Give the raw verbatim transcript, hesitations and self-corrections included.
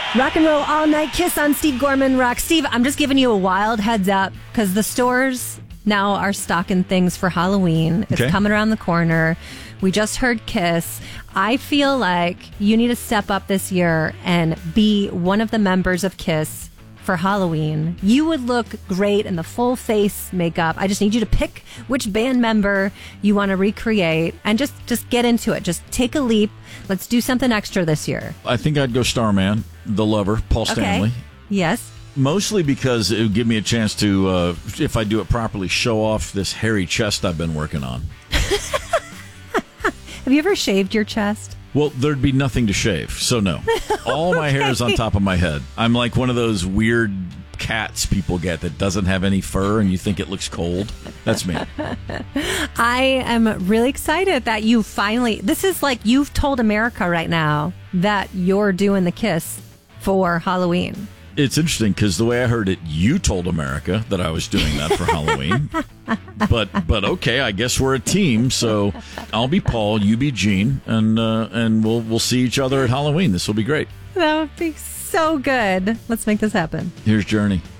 Rock and roll all night. Kiss on Steve Gorman Rock. Steve, I'm just giving you a wild heads up because the stores now are stocking things for Halloween. It's Okay. coming around the corner. We just heard Kiss. I feel like you need to step up this year and be one of the members of Kiss for Halloween. You would look great in the full face makeup. I just need you to pick which band member you want to recreate and just, just get into it. Just take a leap. Let's do something extra this year. I think I'd go Starman, the lover, Paul Stanley. Okay. Yes. Mostly because it would give me a chance to, uh, if I do it properly, show off this hairy chest I've been working on. Have you ever shaved your chest? Well, there'd be nothing to shave, so no. All my hair is on top of my head. I'm like one of those weird cats people get that doesn't have any fur and you think it looks cold. That's me. I am really excited that you finally, this is like you've told America right now that you're doing the Kiss for Halloween. It's interesting because the way I heard it, you told America that I was doing that for Halloween. But but okay, I guess we're a team. So I'll be Paul, you be Gene, and uh, and we'll we'll see each other at Halloween. This will be great. That would be so good. Let's make this happen. Here's Journey.